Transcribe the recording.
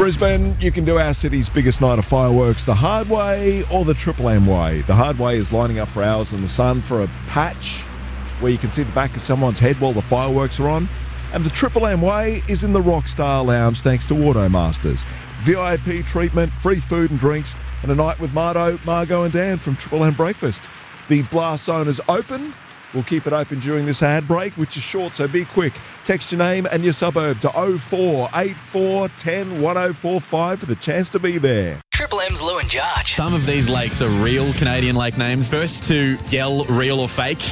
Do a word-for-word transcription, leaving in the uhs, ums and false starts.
Brisbane, you can do our city's biggest night of fireworks the hard way or the Triple M way. The hard way is lining up for hours in the sun for a patch where you can see the back of someone's head while the fireworks are on. And the Triple M way is in the Rockstar Lounge thanks to Automasters. V I P treatment, free food and drinks, and a night with Mardo, Margot and Dan from Triple M Breakfast. The Blast Zone is open. We'll keep it open during this ad break, which is short, so be quick. Text your name and your suburb to oh four eight four one oh one oh four five for the chance to be there. Triple M's Lou and Jarge. Some of these lakes are real Canadian lake names. First to yell real or fake.